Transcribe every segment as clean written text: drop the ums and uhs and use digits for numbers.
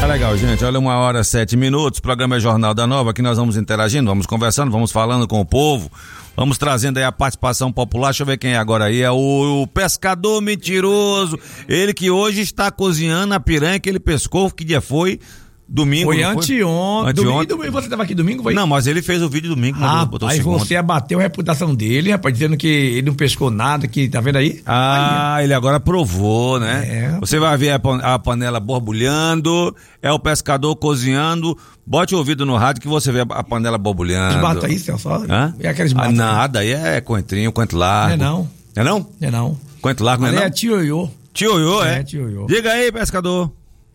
legal, gente. Olha, 1h07. O programa é Jornal da Nova. Aqui nós vamos interagindo, vamos conversando, vamos falando com o povo. Vamos trazendo aí a participação popular. Deixa eu ver quem é agora aí. É o pescador mentiroso. Ele que hoje está cozinhando a piranha que ele pescou. Que dia foi? Domingo. Foi anteontem. Domingo, você estava aqui domingo? Foi? Não, mas ele fez o vídeo domingo. Aí você abateu a reputação dele, rapaz, dizendo que ele não pescou nada, que tá vendo aí? Aí, ele agora provou, né? Você vai ver a panela borbulhando, é o pescador cozinhando. Bote o ouvido no rádio que você vê a panela borbulhando. Esbata aí, Celso. E aqueles batos? Nada, aí é coentrinho, coentro largo. Não é não? É não? Coentro largo não é não? É tioiô. Tioiô, é? Tioiô. Diga aí, pescador.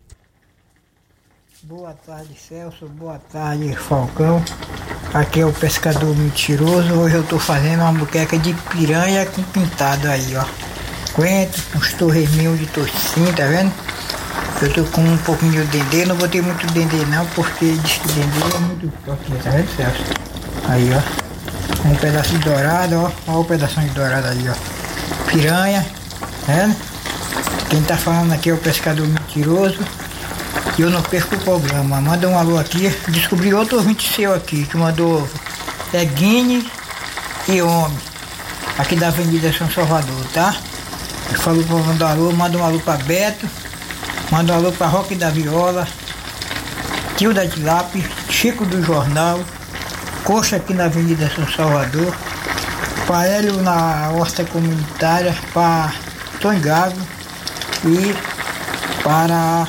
Boa tarde, Celso. Boa tarde, Falcão. Aqui é o pescador mentiroso. Hoje eu tô fazendo uma moqueca de piranha com pintado aí, ó. Coentro, uns torresminhos de tocinho, tá vendo? Eu tô com um pouquinho de dendê. Não botei muito dendê não, porque diz que dendê é muito forte, tá vendo, Celso? Aí, ó. Um pedaço dourado, ó. Ó o pedacinho de dourado aí, ó. Piranha, tá vendo? Quem tá falando aqui é o pescador mentiroso. E eu não perco o programa. Manda um alô aqui. Descobri outro ouvinte seu aqui que mandou Guine e Homem, aqui da Avenida São Salvador, tá? Ele falou pra mandar um alô. Manda um alô pra Beto, manda um alô pra Roque da Viola, Tio da Tilápia, Chico do Jornal, Coxa aqui na Avenida São Salvador, pra Hélio na Horta Comunitária, pra Tom Gago e para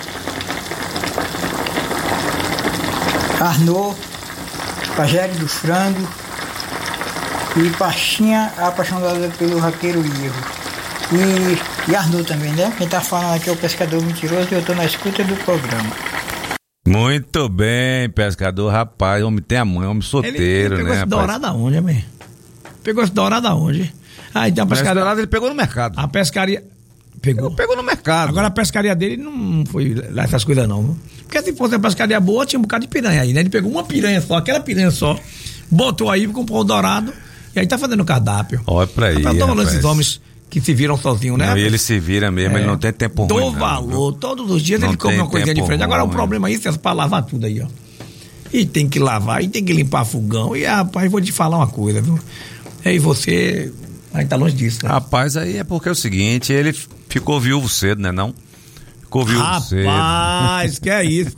Arnô, Pajério do Frango e Pastinha, apaixonada pelo Raqueiro Ivo. E Arnô também, né? Quem tá falando aqui é o pescador mentiroso e eu tô na escuta do programa. Muito bem, pescador, rapaz, homem tem a mãe, homem solteiro, ele pegou né? Esse dourado aonde, amém? Pegou esse dourado aonde? Então a pescaria. Dourado ele pegou no mercado. A pescaria. Pegou no mercado. Agora a pescaria dele não foi lá essas coisas não, viu? Porque se fosse a pescaria boa, tinha um bocado de piranha aí, né? Ele pegou uma piranha só, aquela piranha só, botou aí, comprou o dourado, e aí tá fazendo cardápio. Olha pra aí, rapaz. Tô esses homens que se viram sozinhos, né? Não, e ele se vira mesmo, ele não tem tempo ruim. Dou valor, todos os dias ele come uma coisinha diferente. Agora o problema é isso, é pra lavar tudo aí, ó. E tem que lavar, e tem que limpar fogão, e rapaz, vou te falar uma coisa, viu? E você... Aí tá longe disso, né? Rapaz, aí é porque é o seguinte, ele ficou viúvo cedo, né não? Ficou viúvo cedo. Rapaz, que é isso?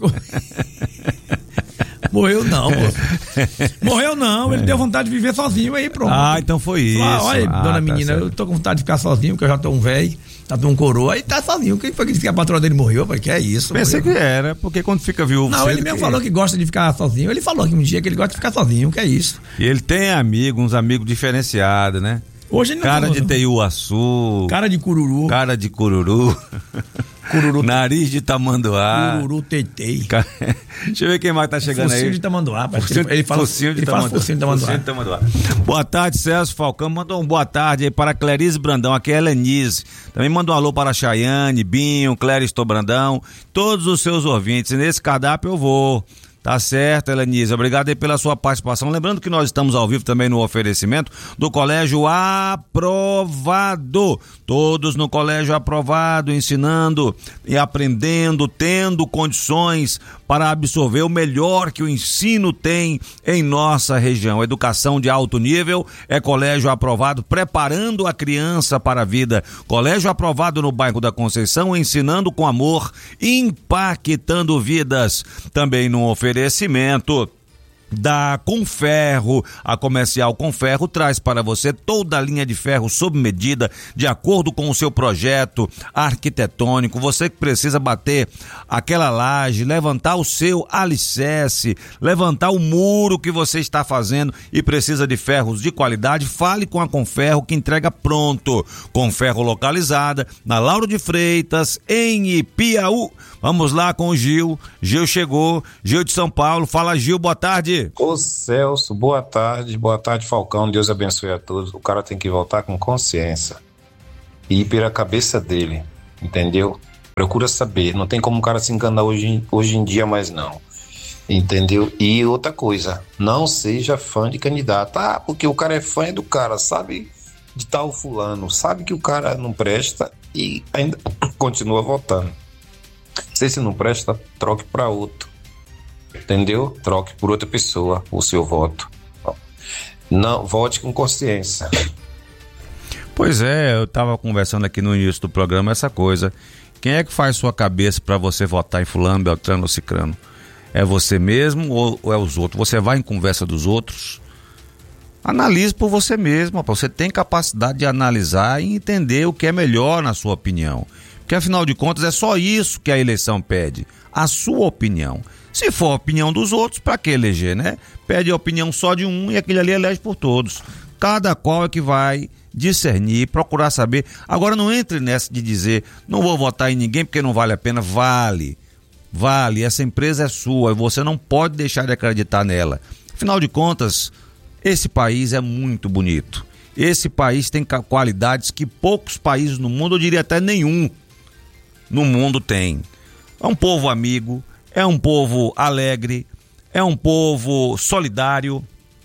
Morreu não, pô. Morreu não, ele deu vontade de viver sozinho aí, pronto. Então foi isso. Olha, dona menina, eu tô com vontade de ficar sozinho, porque eu já tô um velho, já tô um coroa, aí tá sozinho. Quem foi que disse que a patroa dele morreu? Que é isso? Pensei que era, porque quando fica viúvo não, cedo... ele mesmo falou que gosta de ficar sozinho, ele falou que um dia que ele gosta de ficar sozinho, que é isso. E ele tem uns amigos diferenciados, né? Hoje não. Cara de Teiuaçu. Cara de cururu. Cara de cururu. Cururu. Nariz de tamanduá. Cururu tetei. Deixa eu ver quem mais tá chegando focinho aí. De tamanduá. Ele fala focinho de tamanduá. Boa tarde, Celso Falcão. Mandou um boa tarde aí para Clarice Brandão. Aqui é Helenise. Também mandou um alô para Chayane, Binho, Clériston Brandão. Todos os seus ouvintes. E nesse cardápio eu vou. Tá certo, Helenise. Obrigado aí pela sua participação. Lembrando que nós estamos ao vivo também no oferecimento do Colégio Aprovado. Todos no Colégio Aprovado, ensinando e aprendendo, tendo condições para absorver o melhor que o ensino tem em nossa região. Educação de alto nível é Colégio Aprovado, preparando a criança para a vida. Colégio Aprovado no bairro da Conceição, ensinando com amor, impactando vidas. Também no oferecimento da Conferro. A Comercial Conferro traz para você toda a linha de ferro sob medida, de acordo com o seu projeto arquitetônico. Você que precisa bater aquela laje, levantar o seu alicerce, levantar o muro que você está fazendo e precisa de ferros de qualidade, fale com a Conferro que entrega pronto. Conferro localizada na Lauro de Freitas, em Ipiaú. Vamos lá com o Gil. Gil chegou, Gil de São Paulo. Fala, Gil, boa tarde. Ô Celso, boa tarde, Falcão, Deus abençoe a todos. O cara tem que voltar com consciência e ir pela cabeça dele, entendeu? Procura saber, não tem como o cara se enganar hoje em dia mais não, entendeu? E outra coisa, não seja fã de candidato, porque o cara é fã do cara, sabe de tal fulano, sabe que o cara não presta e ainda continua votando. Se esse não presta, troque para outro. Entendeu? Troque por outra pessoa o seu voto. Não, vote com consciência. Pois é, eu estava conversando aqui no início do programa essa coisa. Quem é que faz sua cabeça para você votar em fulano, beltrano ou cicrano? É você mesmo ou é os outros? Você vai em conversa dos outros? Analise por você mesmo, você tem capacidade de analisar e entender o que é melhor na sua opinião. Porque afinal de contas é só isso que a eleição pede, a sua opinião. Se for a opinião dos outros, para que eleger, né? Pede a opinião só de um e aquele ali elege por todos. Cada qual é que vai discernir, procurar saber. Agora não entre nessa de dizer, não vou votar em ninguém porque não vale a pena. Vale, essa empresa é sua e você não pode deixar de acreditar nela. Afinal de contas, esse país é muito bonito. Esse país tem qualidades que poucos países no mundo, eu diria até nenhum no mundo tem. É um povo amigo, é um povo alegre, é um povo solidário,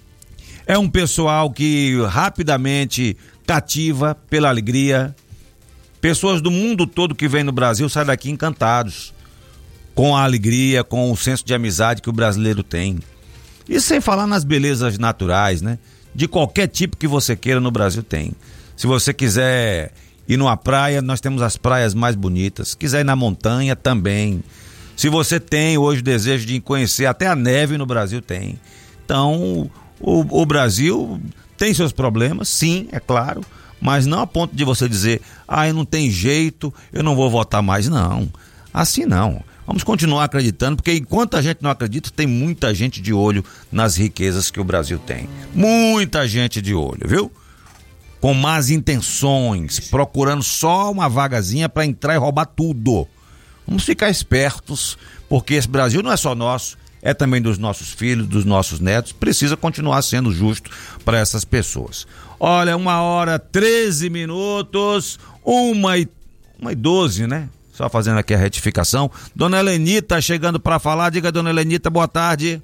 é um pessoal que rapidamente cativa pela alegria. Pessoas do mundo todo que vêm no Brasil saem daqui encantados com a alegria, com o senso de amizade que o brasileiro tem. E sem falar nas belezas naturais, né? De qualquer tipo que você queira no Brasil tem. Se você quiser ir numa praia, nós temos as praias mais bonitas. Se quiser ir na montanha, também. Se você tem hoje o desejo de conhecer até a neve no Brasil, tem. Então, o Brasil tem seus problemas, sim, é claro, mas não a ponto de você dizer, não tem jeito, eu não vou votar mais. Não, assim não. Vamos continuar acreditando, porque enquanto a gente não acredita, tem muita gente de olho nas riquezas que o Brasil tem. Muita gente de olho, viu? Com más intenções, procurando só uma vagazinha para entrar e roubar tudo. Vamos ficar espertos, porque esse Brasil não é só nosso, é também dos nossos filhos, dos nossos netos. Precisa continuar sendo justo para essas pessoas. Olha, 1h13, 1h12, né? Só fazendo aqui a retificação. Dona Helenita chegando para falar. Diga, Dona Helenita, boa tarde.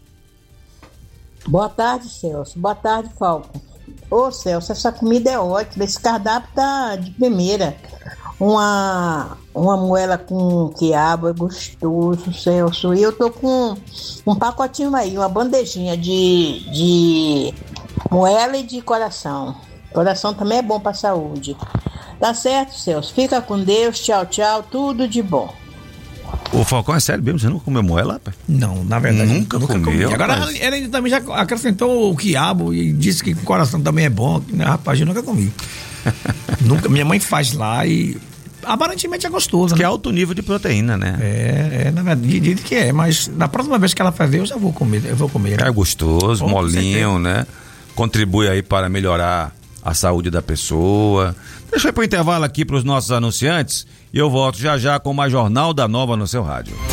Boa tarde, Celso. Boa tarde, Falco. Ô, Celso, essa comida é ótima. Esse cardápio tá de primeira. Uma moela com quiabo é gostoso, Celso. E eu tô com um pacotinho aí, uma bandejinha de moela e de coração. Coração também é bom pra saúde. Tá certo, Celso? Fica com Deus, tchau, tchau, tudo de bom. Ô, Falcão, é sério mesmo? Você nunca comeu moela, rapaz? Não, na verdade. Nunca comeu. Agora, ele também já acrescentou o quiabo e disse que o coração também é bom. Rapaz, eu nunca comi. Nunca. Minha mãe faz lá e aparentemente é gostoso. Que né? é alto nível de proteína, né? Na verdade, diz que é, mas na próxima vez que ela fazer, eu já vou comer. Né? É gostoso, molinho, né? Contribui aí para melhorar a saúde da pessoa. Deixa eu ir pro intervalo aqui para os nossos anunciantes e eu volto já com mais Jornal da Nova no seu rádio.